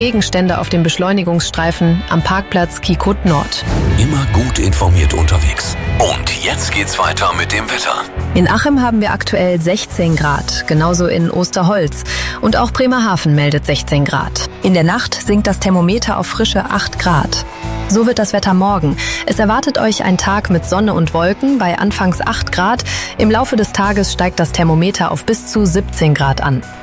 Gegenstände auf dem Beschleunigungsstreifen am Parkplatz Kikut Nord. Immer gut informiert unterwegs. Und jetzt geht's weiter mit dem Wetter. In Achim haben wir aktuell 16 Grad, genauso in Osterholz. Und auch Bremerhaven meldet 16 Grad. In der Nacht sinkt das Thermometer auf frische 8 Grad. So wird das Wetter morgen. Es erwartet euch ein Tag mit Sonne und Wolken bei anfangs 8 Grad. Im Laufe des Tages steigt das Thermometer auf bis zu 17 Grad an.